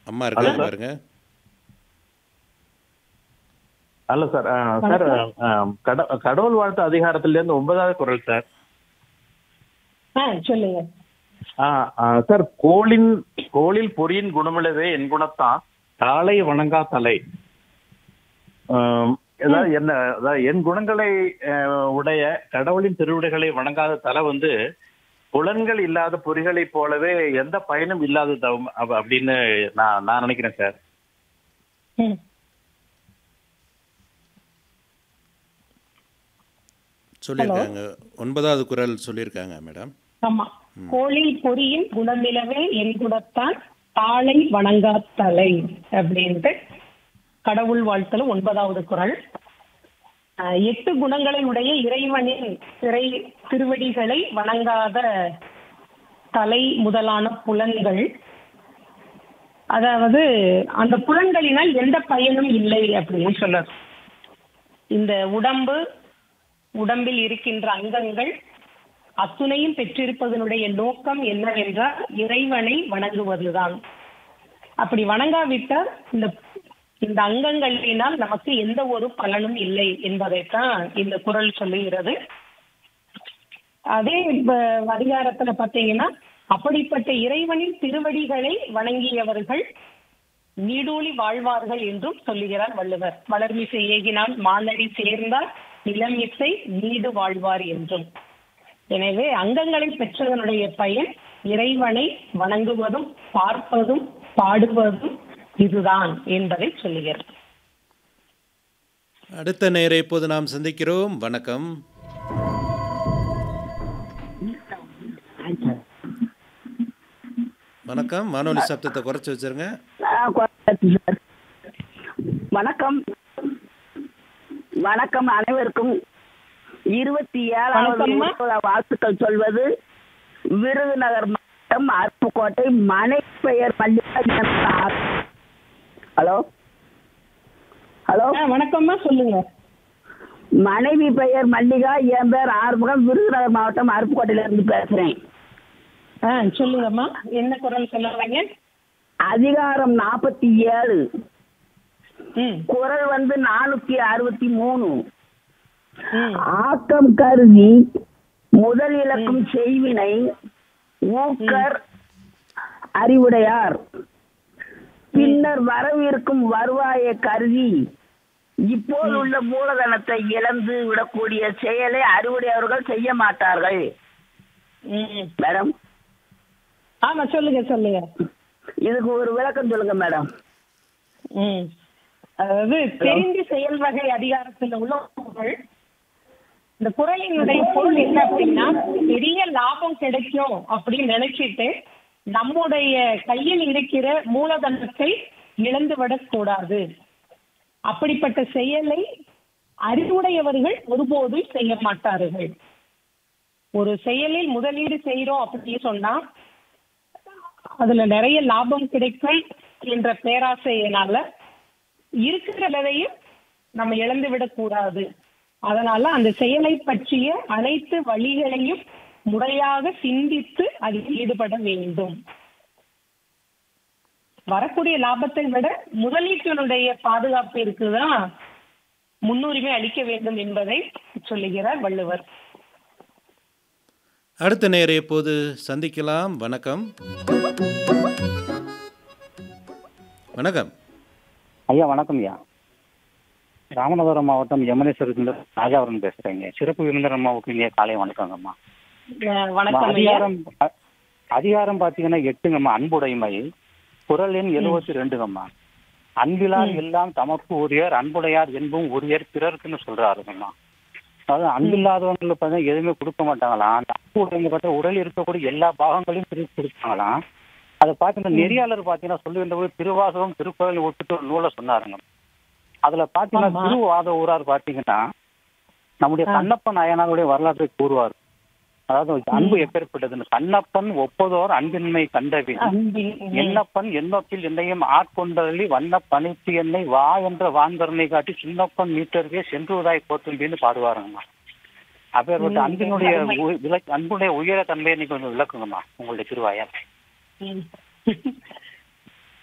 அம்மா ஹலோ இருக்காங்க சார். பாருங்க. Hello sir. சார், வணக்கம். கடவுள் வாழ்த்து அதிகாரத்திலேருந்து 9வது குறள் சார். சொல்லுங்க. சார், கோளில் பொறியின் குணமிலவே என் குணத்தான் தாளை வணங்கா தலை. ம். அதாவது என் குணங்களை உடைய கடவுளின் திருவிடைகளை வணங்காத தலை வந்து புலன்கள் இல்லாத பொறிகளை போலவே எந்த பயனும் இல்லாததாகும் அப்படின்னு நான் நினைக்கிறேன் சார். ம். ஹலோ. சொல்லியிருக்காங்க. 9வது குறள் சொல்லியிருக்காங்க மேடம். ஆமா. கோளில் பொறியின் குணமிலவே என் குணத்தான் தாளை வணங்காத்தலை அப்படின்ட்டு கடவுள் வாழ்த்துல 9வது குறள். 8 குணங்களை உடைய இறைவனின் திருவடிகளை வணங்காத தலை முதலான புலன்கள், அதாவது அந்த புலன்களினால் எந்த பயனும் இல்லை அப்படின்னு சொல்றது. இந்த உடம்பில் இருக்கின்ற அங்கங்கள் அத்துணையும் பெற்றிருப்பதனுடைய நோக்கம் என்னவென்றால் இறைவனை வணங்குவதுதான். அப்படி வணங்காவிட்டால் இந்த அங்கங்களினால் நமக்கு எந்த ஒரு பலனும் இல்லை என்பதைத்தான் இந்த குறள் சொல்லுகிறது. அதே அதிகாரத்துல பாத்தீங்கன்னா, அப்படிப்பட்ட இறைவனின் திருவடிகளை வணங்கியவர்கள் நீடூழி வாழ்வார்கள் என்றும் சொல்லுகிறார் வள்ளுவர். வளர்மிசை ஏகினால் மானடி சேர்ந்தால் நிலமிசை நீடு வாழ்வார் என்றும். எனவே அங்கங்களை பெற்றதனுடைய பயன் இறைவனை வணங்குவதும் பார்ப்பதும் பாடுவதும் இதுதான் என்பதை சொல்லுகிறது. அடுத்த நேரை இப்போது நாம் சந்திக்கிறோம். வணக்கம். வணக்கம். வானொலி சப்தத்தை குறைச்சி வச்சிருங்க. வணக்கம். வணக்கம் அனைவருக்கும். 27வது வாழ்த்துக்கள் சொல்வது விருதுநகர் மாவட்டம் அருப்புக்கோட்டை மனை பெயர் மல்லிகா. Hello hello. வணக்கம்மா, சொல்லுங்க. மனைவி பெயர் மல்லிகா, என் பேர் ஆறுமுகம், விருதுநகர் மாவட்டம் அருப்புக்கோட்டையில இருந்து பேசுறேன். சொல்லுங்கம்மா, என்ன குறள் சொல்லுவாங்க? அதிகாரம் 47, ம். குறள் வந்து 463. ஆக்கம் கருதி முதல் இலக்கும் செய்வினை ஊக்கர் அறிவுடையார் பின்னர் வரவிருக்கும் வருவாயை கருதி இப்போதுள்ள மூலதனத்தை இழந்து விடக்கூடிய செயலை அறிவுடையவர்கள் செய்ய மாட்டார்கள். மேடம், ஆமா, சொல்லுங்க. இதுக்கு ஒரு விளக்கம் சொல்லுங்க மேடம். அதாவது தெரிந்து செயல் வகை அதிகாரத்தில் உள்ள குறள். இந்த குறளினுடைய பொருள் என்ன அப்படின்னா, பெரிய லாபம் கிடைக்கும் அப்படின்னு நினைச்சிட்டு நம்முடைய கையில் இருக்கிற மூலதனத்தை இழந்து விடக்கூடாது. அப்படிப்பட்ட செயலை அறிவுடையவர்கள் ஒருபோதும் செய்ய மாட்டார்கள். ஒரு செயலில் முதலீடு செய்யறோம் அப்படின்னு சொன்னா அதுல நிறைய லாபம் கிடைக்கும் என்ற பேராசையினால இருக்கிற நிலையும் நம்ம இழந்து விடக்கூடாது. அதனால அந்த செயலை பற்றிய அனைத்து வழிகளையும் முறையாக சிந்தித்து அதில் ஈடுபட வேண்டும். வரக்கூடிய லாபத்தை விட முதலீட்டினுடைய பாதுகாப்பிற்கு தான் முன்னுரிமை அளிக்க வேண்டும் என்பதை சொல்லுகிறார் வள்ளுவர். அடுத்த நேரை இப்போது சந்திக்கலாம். வணக்கம். வணக்கம் ஐயா. வணக்கம் ஐயா. ராமநாதபுரம் மாவட்டம் யமுனேஸ்வரத்துல ராஜாவரன் பேசுறேங்க. சிறப்பு விருந்தினர் அம்மாவுக்கு இங்கே காலை வணக்கங்கம்மா. அதிகாரம் பாத்தீங்கன்னா 8ங்கம்மா, அன்புடைமை. குறள் எண் 72ங்கம்மா. அன்பிலார் எல்லாம் தமக்கு உரியர் அன்புடையார் என்பும் உரியர் பிறருக்குன்னு சொல்றாருங்கம்மா. அதாவது அன்பில்லாதவங்களுக்கு பார்த்தீங்கன்னா எதுவுமே கொடுக்க மாட்டாங்களாம். அந்த அன்பு உடைமை பார்த்தா உடலில் இருக்கக்கூடிய எல்லா பாகங்களையும் பிரித்து கொடுப்பாங்களாம். அதை பார்த்தீங்கன்னா நெறியாளர் பார்த்தீங்கன்னா சொல்லுகின்ற போது திருவாசகம் திருக்குறள் ஒப்பிட்டு ஒரு நூலை சொன்னாருங்க. அதுல பாத்தீங்கன்னா திருவாத ஊரார் பாத்தீங்கன்னா நம்முடைய கண்ணப்பன் அயனாருடைய வரலாற்றை கூறுவார். அதாவது அன்பு எப்பேற்பட்டதுன்னு. கண்ணப்பன் ஒப்பதோர் அன்பின்மை கண்டபின் என்னப்பன் என்னொப்பில் என்னையும் ஆட்கொண்டறி வண்ண பணித்து என்னை வா என்ற வான்கருணை காட்டி சின்னப்பன் மீட்டருக்கே சென்றுவதாய் போத்தும்பின்னு பாடுவாருங்கம்மா. அப்பேற்பட்ட அன்பினுடைய உயர தன்மையை நீங்க கொஞ்சம் விளக்குங்கம்மா உங்களுடைய திருவாயால்.